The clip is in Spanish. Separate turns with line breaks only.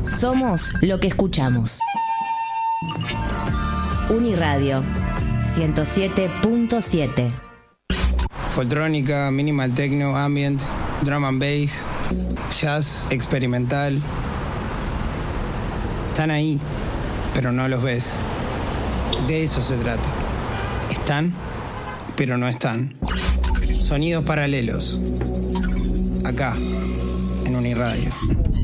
Somos lo que escuchamos. Uniradio 107.7.
Foltrónica, minimal techno, ambient, drum and bass, jazz, experimental. Están ahí, pero no los ves. De eso se trata. Están, pero no están. Sonidos paralelos. Acá, en Uniradio.